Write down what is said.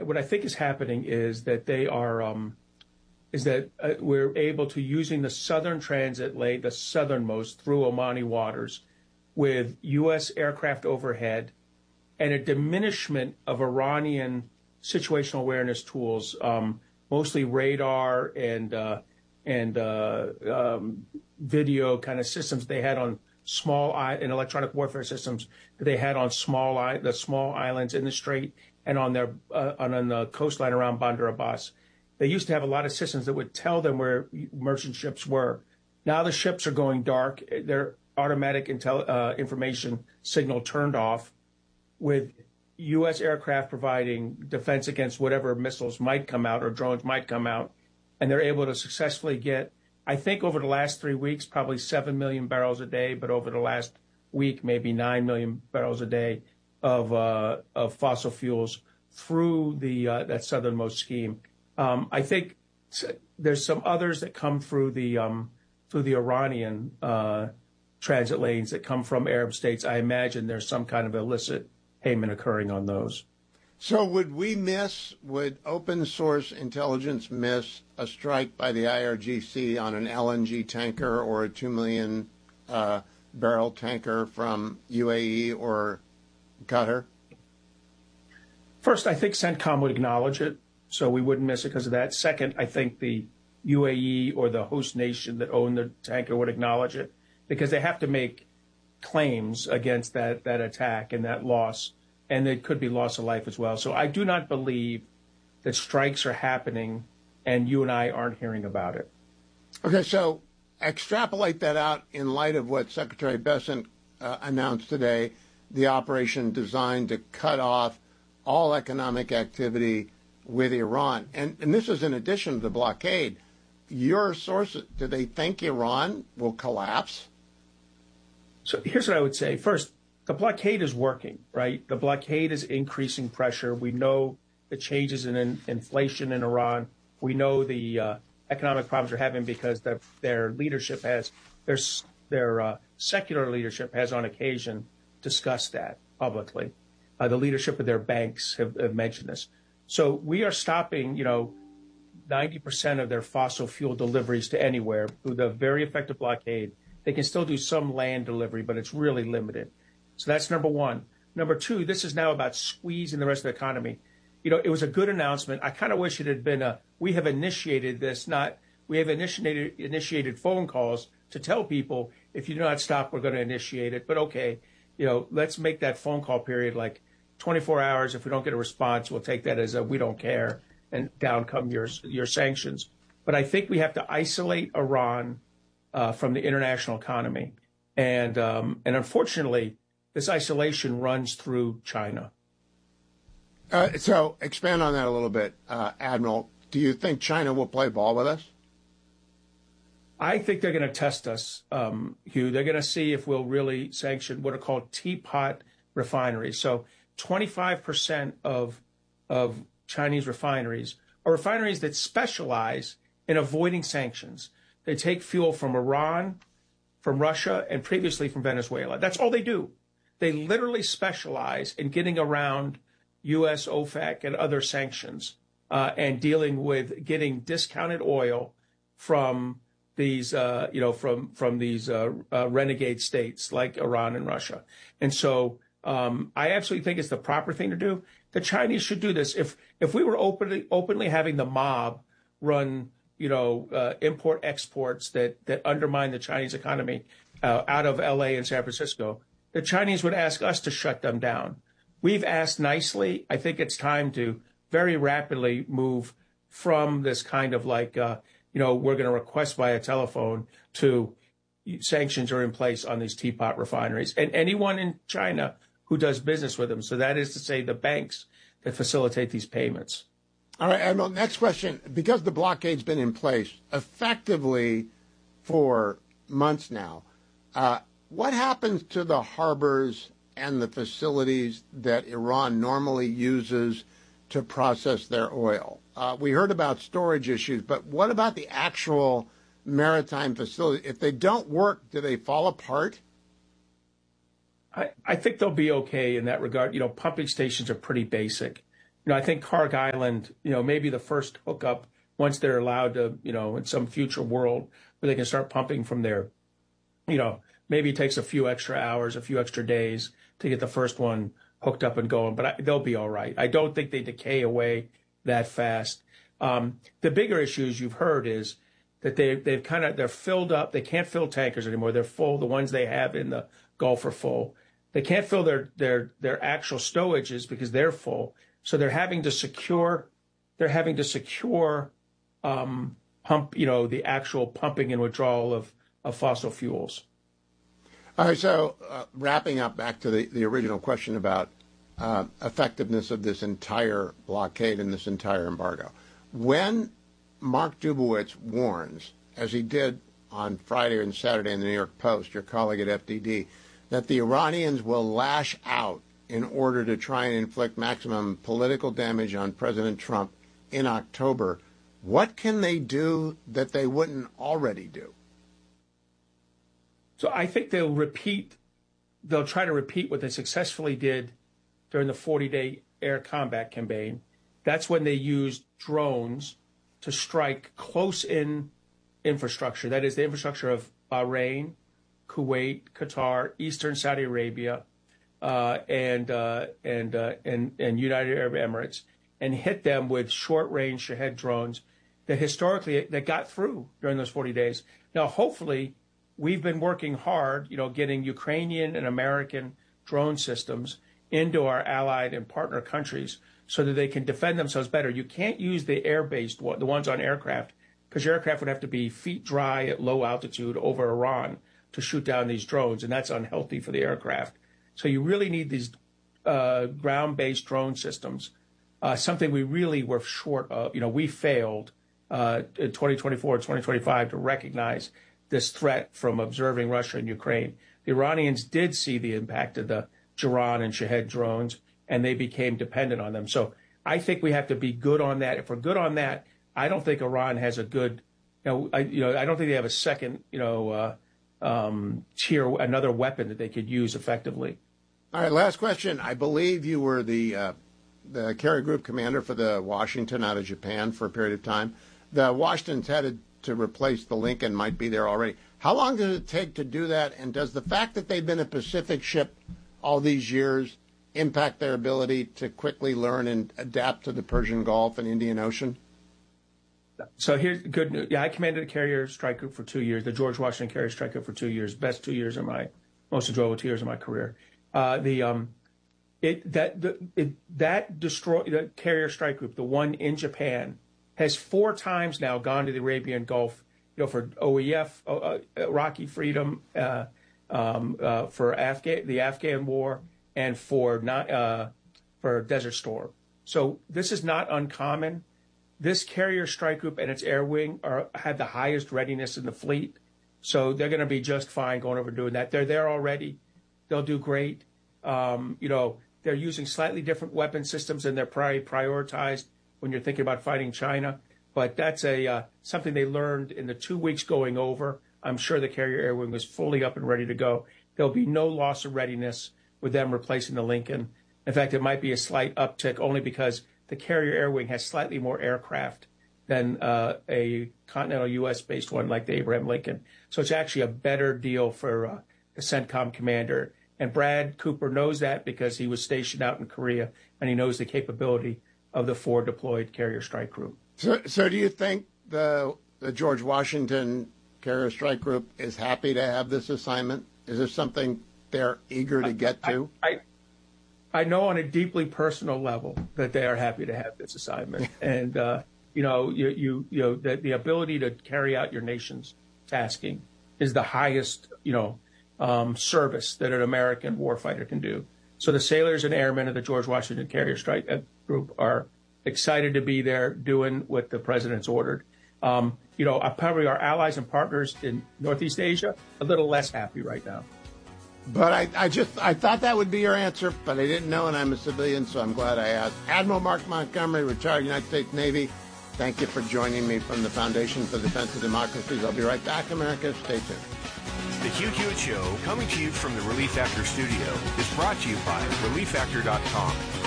what I think is happening is that we're able to, using the southern transit lane, the southernmost through Omani waters, with U.S. aircraft overhead and a diminishment of Iranian situational awareness tools, mostly radar and video kind of systems they had on and electronic warfare systems that they had on the small islands in the strait and on the coastline around Bandar Abbas. They used to have a lot of systems that would tell them where merchant ships were. Now the ships are going dark. Their automatic information signal turned off, with U.S. aircraft providing defense against whatever missiles might come out or drones might come out. And they're able to successfully get, I think over the last 3 weeks, probably 7 million barrels a day, but over the last week, maybe 9 million barrels a day of fossil fuels through that southernmost scheme. I think there's some others that come through the Iranian transit lanes that come from Arab states. I imagine there's some kind of illicit payment occurring on those. So would open source intelligence miss a strike by the IRGC on an LNG tanker or a 2 million barrel tanker from UAE or Qatar? First, I think CENTCOM would acknowledge it, so we wouldn't miss it because of that. Second, I think the UAE or the host nation that owned the tanker would acknowledge it, because they have to make claims against that attack and that loss, and it could be loss of life as well. So I do not believe that strikes are happening and you and I aren't hearing about it. Okay, so extrapolate that out in light of what Secretary Bessent announced today, the operation designed to cut off all economic activity with Iran. And this is in addition to the blockade. Your sources, do they think Iran will collapse? So here's what I would say. First, the blockade is working, right? The blockade is increasing pressure. We know the changes in inflation in Iran. We know the economic problems they're having because their leadership their secular leadership has on occasion discussed that publicly. The leadership of their banks have mentioned this. So we are stopping, 90% of their fossil fuel deliveries to anywhere through the very effective blockade. They can still do some land delivery, but it's really limited. So that's number one. Number two, this is now about squeezing the rest of the economy. It was a good announcement. I kind of wish it had been we have initiated this, we have initiated phone calls to tell people, if you do not stop, we're going to initiate it. But okay, let's make that phone call period like 24 hours. If we don't get a response, we'll take that as we don't care, and down come your sanctions. But I think we have to isolate Iran from the international economy. And unfortunately, this isolation runs through China. So expand on that a little bit, Admiral. Do you think China will play ball with us? I think they're going to test us, Hugh. They're going to see if we'll really sanction what are called teapot refineries. So 25% of Chinese refineries are refineries that specialize in avoiding sanctions. They take fuel from Iran, from Russia, and previously from Venezuela. That's all they do. They literally specialize in getting around U.S. OFAC and other sanctions and dealing with getting discounted oil from these, from these renegade states like Iran and Russia. And so I absolutely think it's the proper thing to do. The Chinese should do this. If we were openly having the mob run, import exports that undermine the Chinese economy out of L.A. and San Francisco, the Chinese would ask us to shut them down. We've asked nicely. I think it's time to very rapidly move from this kind of like, we're going to request via telephone to sanctions are in place on these teapot refineries and anyone in China who does business with them. So that is to say the banks that facilitate these payments. All right, Admiral, next question. Because the blockade's been in place effectively for months now, what happens to the harbors and the facilities that Iran normally uses to process their oil? We heard about storage issues, but what about the actual maritime facilities? If they don't work, do they fall apart? I think they'll be okay in that regard. Pumping stations are pretty basic. I think Karg Island, maybe the first hookup once they're allowed to, in some future world where they can start pumping from there. Maybe it takes a few extra hours, a few extra days to get the first one hooked up and going, but they'll be all right. I don't think they decay away that fast. The bigger issues you've heard is that they're filled up. They can't fill tankers anymore. They're full. The ones they have in the Gulf are full. They can't fill their actual stowages because they're full. So they're having to secure pump, the actual pumping and withdrawal of fossil fuels. All right, so wrapping up back to the original question about effectiveness of this entire blockade and this entire embargo. When Mark Dubowitz warns, as he did on Friday and Saturday in the New York Post, your colleague at FDD, that the Iranians will lash out in order to try and inflict maximum political damage on President Trump in October, what can they do that they wouldn't already do? So I think they'll try to repeat what they successfully did during the 40-day air combat campaign. That's when they used drones to strike close-in infrastructure. That is the infrastructure of Bahrain, Kuwait, Qatar, Eastern Saudi Arabia, and United Arab Emirates, and hit them with short-range Shahed drones that got through during those 40 days. Now, hopefully, we've been working hard, getting Ukrainian and American drone systems into our allied and partner countries so that they can defend themselves better. You can't use the air-based, the ones on aircraft, because your aircraft would have to be feet dry at low altitude over Iran to shoot down these drones, and that's unhealthy for the aircraft. So you really need these ground-based drone systems, something we really were short of. We failed in 2024, 2025 to recognize this threat from observing Russia and Ukraine. The Iranians did see the impact of the Jiran and Shahed drones, and they became dependent on them. So I think we have to be good on that. If we're good on that, I don't think Iran has a good, I don't think they have a second, tier, another weapon that they could use effectively. All right, last question. I believe you were the carrier group commander for the Washington out of Japan for a period of time. The Washington's headed to replace the Lincoln, might be there already. How long does it take to do that? And does the fact that they've been a Pacific ship all these years impact their ability to quickly learn and adapt to the Persian Gulf and Indian Ocean? So here's good news. Yeah, I commanded a carrier strike group for 2 years, the George Washington Carrier Strike Group for 2 years, most enjoyable 2 years of my career. The carrier strike group, the one in Japan, has 4 times now gone to the Arabian Gulf, for OEF, Iraqi freedom, for the Afghan war, and for Desert Storm. So this is not uncommon. This carrier strike group and its air wing have the highest readiness in the fleet, so they're going to be just fine going over doing that. They're there already. They'll do great. They're using slightly different weapon systems, and they're prioritized when you're thinking about fighting China. But that's something they learned in the 2 weeks going over. I'm sure the carrier air wing was fully up and ready to go. There'll be no loss of readiness with them replacing the Lincoln. In fact, it might be a slight uptick only because the carrier air wing has slightly more aircraft than a continental U.S.-based one like the Abraham Lincoln. So it's actually a better deal for the CENTCOM commander. And Brad Cooper knows that because he was stationed out in Korea, and he knows the capability of the 4 deployed carrier strike group. So do you think the George Washington Carrier Strike Group is happy to have this assignment? Is this something they're eager to get to? I know on a deeply personal level that they are happy to have this assignment, and the ability to carry out your nation's tasking is the highest service that an American warfighter can do. So the sailors and airmen of the George Washington Carrier Strike Group are excited to be there doing what the president's ordered. Probably our allies and partners in Northeast Asia a little less happy right now. But I thought that would be your answer, but I didn't know, and I'm a civilian, so I'm glad I asked. Admiral Mark Montgomery, retired United States Navy, thank you for joining me from the Foundation for the Defense of Democracies. I'll be right back, America. Stay tuned. The Hugh Hewitt Show, coming to you from the Relief Factor studio, is brought to you by ReliefFactor.com.